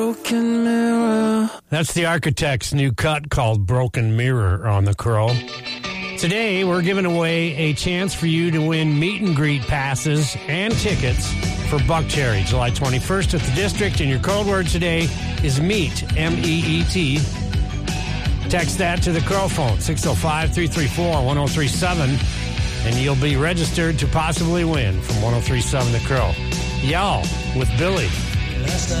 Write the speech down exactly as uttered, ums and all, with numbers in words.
Broken Mirror. That's the Architects' new cut called Broken Mirror on the Crow. Today, we're giving away a chance for you to win meet and greet passes and tickets for Buckcherry, July twenty-first at the District. And your code word today is MEET, M E E T. Text that to the Crow phone, six oh five, three three four, one oh three seven, and you'll be registered to possibly win from one oh three seven The Crow. Y'all with Billy.